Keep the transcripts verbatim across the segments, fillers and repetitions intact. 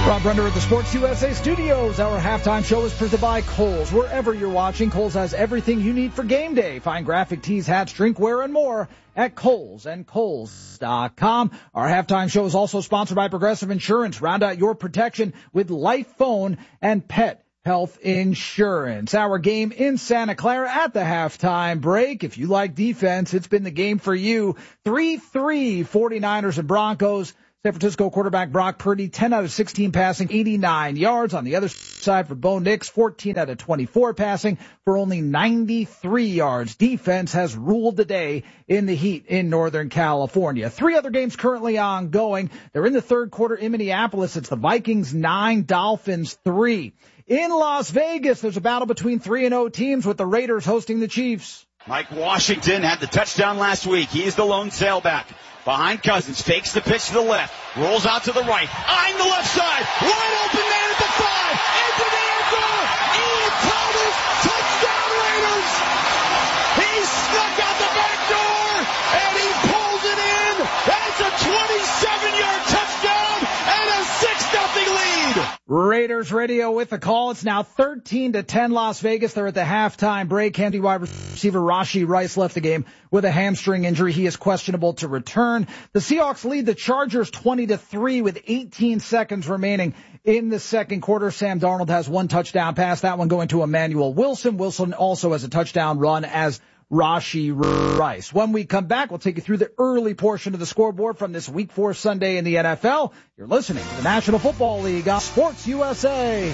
Rob Brender at the Sports U S A Studios. Our halftime show is presented by Kohl's. Wherever you're watching, Kohl's has everything you need for game day. Find graphic tees, hats, drinkware, and more at Kohl's and Kohl's dot com. Our halftime show is also sponsored by Progressive Insurance. Round out your protection with Life Phone and Pet Health Insurance. Our game in Santa Clara at the halftime break. If you like defense, it's been the game for you. three three 49ers and Broncos. San Francisco quarterback Brock Purdy, ten out of sixteen passing, eighty-nine yards. On the other side for Bo Nix, fourteen out of twenty-four passing for only ninety-three yards. Defense has ruled the day in the heat in Northern California. Three other games currently ongoing. They're in the third quarter in Minneapolis. It's the Vikings nine, Dolphins three. In Las Vegas, there's a battle between three and oh teams with the Raiders hosting the Chiefs. Mike Washington had the touchdown last week. He's the lone sailback. Behind Cousins, fakes the pitch to the left, rolls out to the right, eyeing the left side, wide open man at the five, into the end zone, Ian Thomas, touchdown Raiders! He snuck out the back door, and he pulls it in. That's a twenty-seven-yard touchdown and a six nothing lead. Raiders radio with the call. It's now thirteen to ten Las Vegas. They're at the halftime break. Kansas wide receiver Rashee Rice left the game with a hamstring injury. He is questionable to return. The Seahawks lead the Chargers twenty to three with eighteen seconds remaining in the second quarter. Sam Darnold has one touchdown pass, that one going to Emmanuel Wilson. Wilson also has a touchdown run as Rashee Rice. When we come back, we'll take you through the early portion of the scoreboard from this week four Sunday in the N F L. You're listening to the National Football League on Sports U S A.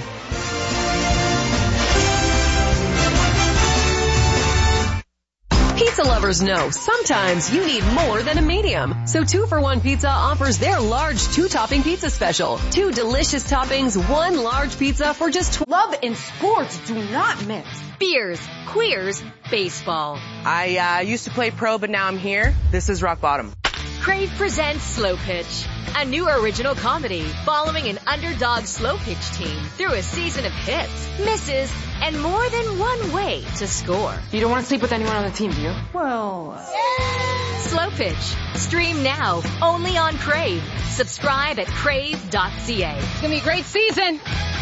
Pizza lovers know sometimes you need more than a medium. So Two for One Pizza offers their large two-topping pizza special. Two delicious toppings, one large pizza for just tw- Love and sports do not mix. Beers, queers, baseball. I uh, used to play pro, but now I'm here. This is rock bottom. Crave presents Slow Pitch, a new original comedy following an underdog slow pitch team through a season of hits, misses, and more than one way to score. You don't want to sleep with anyone on the team, do you? Well... Uh... Slow Pitch. Stream now, only on Crave. Subscribe at crave dot c a. It's going to be a great season.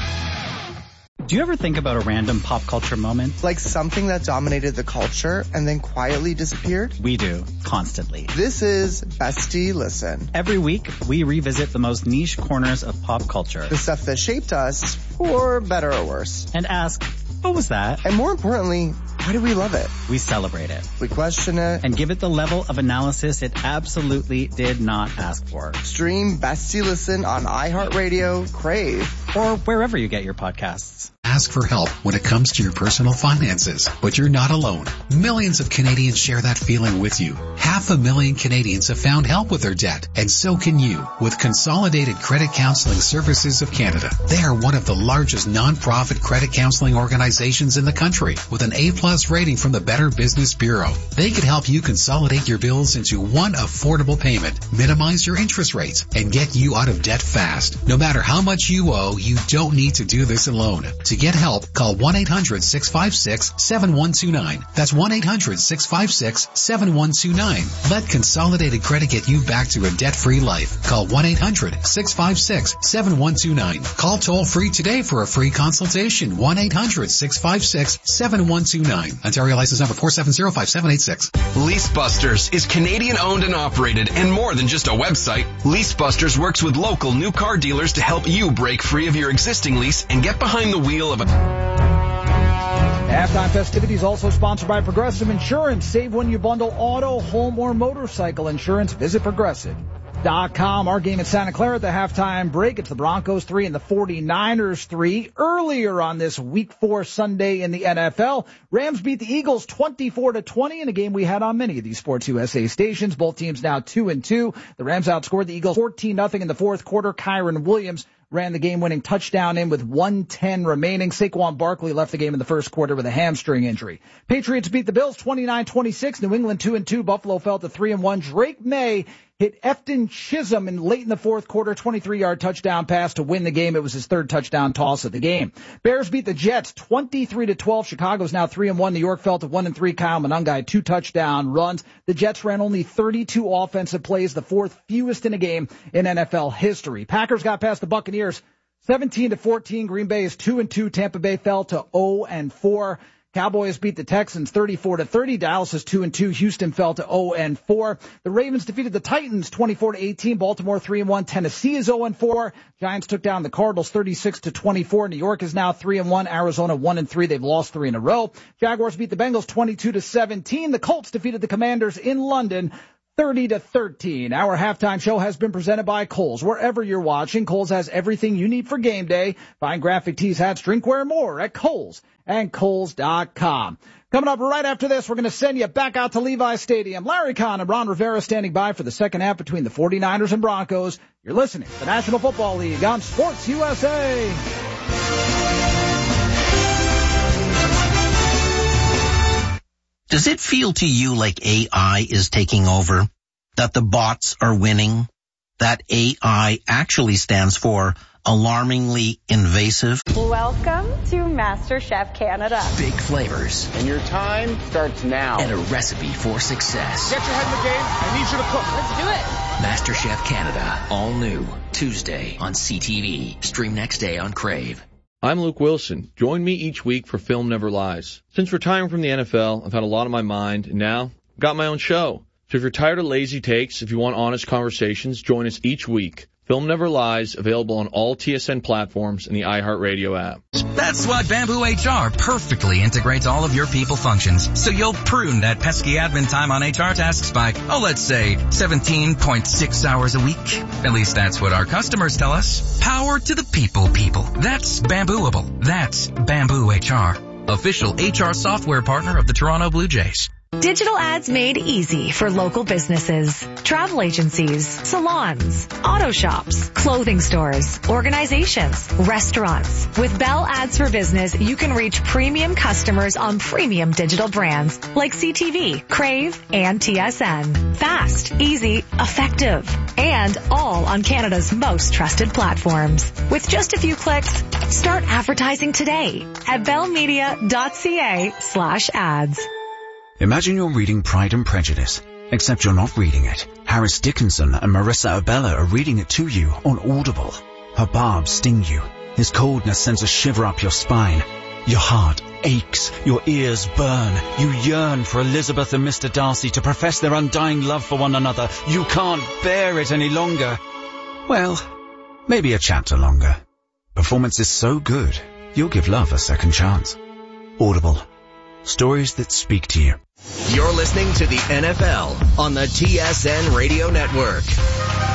Do you ever think about a random pop culture moment? Like something that dominated the culture and then quietly disappeared? We do, constantly. This is Bestie Listen. Every week, we revisit the most niche corners of pop culture. The stuff that shaped us, for better or worse. And ask, what was that? And more importantly, why do we love it? We celebrate it. We question it. And give it the level of analysis it absolutely did not ask for. Stream Bestie Listen on iHeartRadio, Crave, or wherever you get your podcasts. Ask for help when it comes to your personal finances, but you're not alone. Millions of Canadians share that feeling with you. Half a million Canadians have found help with their debt, and so can you with Consolidated Credit Counseling Services of Canada. They are one of the largest non-profit credit counseling organizations in the country with an A-plus rating from the Better Business Bureau. They could help you consolidate your bills into one affordable payment, minimize your interest rates, and get you out of debt fast. No matter how much you owe, you don't need to do this alone. To get help, call one eight hundred six five six seven one two nine. That's one eight hundred six five six seven one two nine. Let Consolidated Credit get you back to a debt-free life. Call one eight hundred six five six seven one two nine. Call toll-free today for a free consultation. one eight hundred six five six seven one two nine. Ontario license number four seven zero five seven eight six. Leasebusters is Canadian owned and operated and more than just a website. Leasebusters works with local new car dealers to help you break free of your existing lease and get behind the wheel of a... Halftime festivities also sponsored by Progressive Insurance. Save when you bundle auto, home, or motorcycle insurance. Visit Progressive dot com. Our game at Santa Clara at the halftime break. It's the Broncos three and the forty-niners three. Earlier on this week four Sunday in the N F L, Rams beat the Eagles twenty-four to twenty in a game we had on many of these Sports U S A stations. Both teams now two and two. The Rams outscored the Eagles fourteen nothing in the fourth quarter. Kyron Williams ran the game-winning touchdown in with one ten remaining. Saquon Barkley left the game in the first quarter with a hamstring injury. Patriots beat the Bills twenty-nine twenty-six. New England two and two. Buffalo fell to three and one. Drake May hit Efton Chisholm in late in the fourth quarter, twenty-three-yard touchdown pass to win the game. It was his third touchdown toss of the game. Bears beat the Jets twenty-three to twelve. Chicago's now three and one. New York fell to one and three. Kyle Monangai had two touchdown runs. The Jets ran only thirty-two offensive plays, the fourth fewest in a game in N F L history. Packers got past the Buccaneers seventeen to fourteen, Green Bay is two and two. Tampa Bay fell to oh and four. Cowboys beat the Texans thirty-four to thirty. Dallas is two and two. Houston fell to oh and four. The Ravens defeated the Titans twenty-four to eighteen. Baltimore three and one. Tennessee is oh and four. Giants took down the Cardinals thirty-six to twenty-four. New York is now three and one. Arizona one and three. They've lost three in a row. Jaguars beat the Bengals twenty-two to seventeen. The Colts defeated the Commanders in London thirty to thirteen. Our halftime show has been presented by Kohl's. Wherever you're watching, Kohl's has everything you need for game day. Find graphic tees, hats, drinkware, and more at Kohl's and Kohl's dot com. Coming up right after this, we're going to send you back out to Levi Stadium. Larry Kahn and Ron Rivera standing by for the second half between the forty-niners and Broncos. You're listening to the National Football League on Sports U S A. Does it feel to you like A I is taking over? That the bots are winning? That A I actually stands for alarmingly invasive? Welcome to MasterChef Canada. Big flavors. And your time starts now. And a recipe for success. Get your head in the game. I need you to cook. Let's do it. MasterChef Canada. All new. Tuesday on C T V. Stream next day on Crave. I'm Luke Wilson. Join me each week for Film Never Lies. Since retiring from the N F L, I've had a lot on my mind, and now I've got my own show. So if you're tired of lazy takes, if you want honest conversations, join us each week. Film Never Lies, available on all T S N platforms and the iHeartRadio app. That's why Bamboo H R perfectly integrates all of your people functions, so you'll prune that pesky admin time on H R tasks by, oh, let's say, seventeen point six hours a week. At least that's what our customers tell us. Power to the people, people. That's Bambooable. That's Bamboo H R, official H R software partner of the Toronto Blue Jays. Digital ads made easy for local businesses, travel agencies, salons, auto shops, clothing stores, organizations, restaurants. With Bell Ads for Business, you can reach premium customers on premium digital brands like C T V, Crave, and T S N. Fast, easy, effective, and all on Canada's most trusted platforms. With just a few clicks, start advertising today at bellmedia.ca slash ads. Imagine you're reading Pride and Prejudice, except you're not reading it. Harris Dickinson and Marissa Abella are reading it to you on Audible. Her barbs sting you. His coldness sends a shiver up your spine. Your heart aches. Your ears burn. You yearn for Elizabeth and Mister Darcy to profess their undying love for one another. You can't bear it any longer. Well, maybe a chapter longer. Performance is so good, you'll give love a second chance. Audible. Stories that speak to you. You're listening to the N F L on the T S N Radio Network.